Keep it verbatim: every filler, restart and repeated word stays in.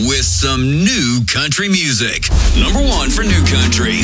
with some new country music. Number one for new country.